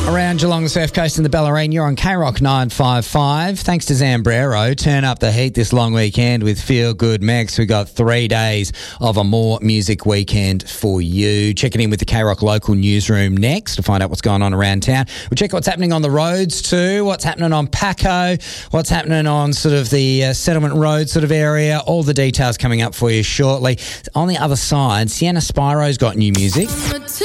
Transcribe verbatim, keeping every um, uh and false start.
Around Geelong, the Surf Coast and the Bellarine, you're on K Rock nine five five. Thanks to Zambrero. Turn up the heat this long weekend with Feel Good Mex. We've got three days of a more music weekend for you. Checking in with the K Rock local newsroom next to find out what's going on around town. We'll check what's happening on the roads too, what's happening on Paco, what's happening on sort of the uh, Settlement Road sort of area. All the details coming up for you shortly. On the other side, Sienna Spiro's got new music.